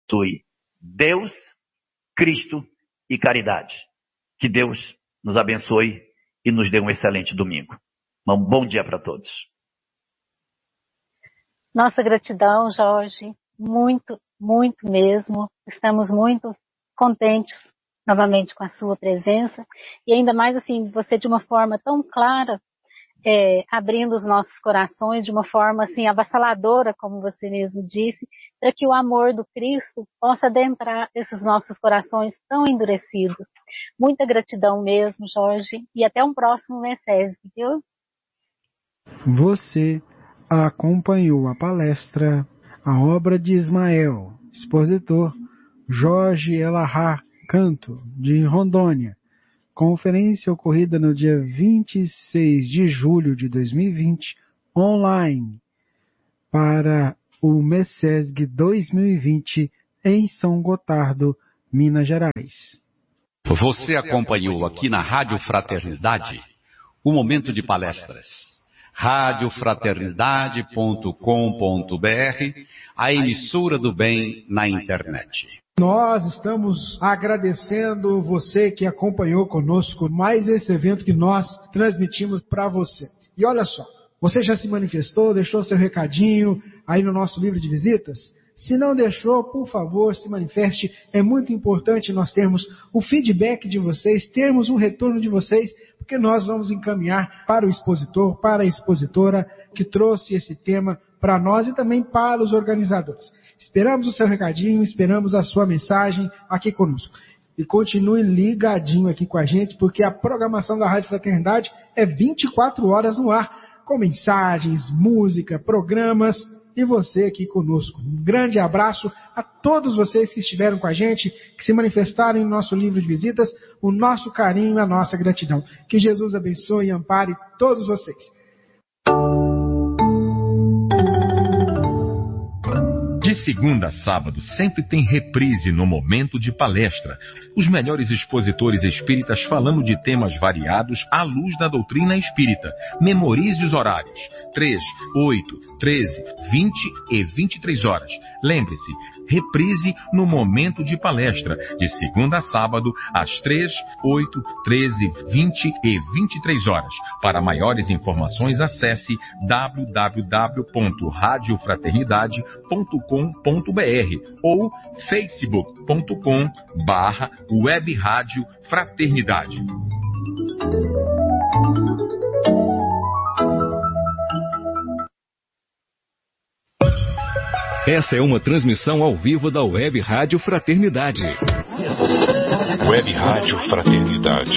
possui Deus, Cristo e caridade. Que Deus nos abençoe e nos dê um excelente domingo. Um bom dia para todos. Nossa gratidão, Jorge, muito, muito mesmo. Estamos muito contentes novamente com a sua presença e ainda mais assim, você de uma forma tão clara, abrindo os nossos corações de uma forma assim avassaladora, como você mesmo disse, para que o amor do Cristo possa adentrar esses nossos corações tão endurecidos. Muita gratidão mesmo, Jorge, e até um próximo Messesg, viu? Você acompanhou a palestra A Obra de Ismael, expositor Jorge Elahá Canto, de Rondônia. Conferência ocorrida no dia 26 de julho de 2020, online, para o Messesg 2020 em São Gotardo, Minas Gerais. Você acompanhou aqui na Rádio Fraternidade o momento de palestras. radiofraternidade.com.br, a emissora do bem na internet. Nós estamos agradecendo você que acompanhou conosco mais esse evento que nós transmitimos para você. E olha só, você já se manifestou, deixou seu recadinho aí no nosso livro de visitas? Se não deixou, por favor, se manifeste. É muito importante nós termos o feedback de vocês, termos um retorno de vocês, porque nós vamos encaminhar para o expositor, para a expositora que trouxe esse tema para nós e também para os organizadores. Esperamos o seu recadinho, esperamos a sua mensagem aqui conosco. E continue ligadinho aqui com a gente, porque a programação da Rádio Fraternidade é 24 horas no ar, com mensagens, música, programas e você aqui conosco. Um grande abraço a todos vocês que estiveram com a gente, que se manifestaram em nosso livro de visitas, o nosso carinho e a nossa gratidão. Que Jesus abençoe e ampare todos vocês. De segunda a sábado sempre tem reprise no momento de palestra. Os melhores expositores espíritas falando de temas variados à luz da doutrina espírita. Memorize os horários: 3, 8, 13, 20 e 23 horas. Lembre-se, reprise no momento de palestra, de segunda a sábado, às 3, 8, 13, 20 e 23 horas. Para maiores informações, acesse www.radiofraternidade.com.br ou facebook.com/Web Rádio Fraternidade. Essa é uma transmissão ao vivo da Web Rádio Fraternidade. Web Rádio Fraternidade.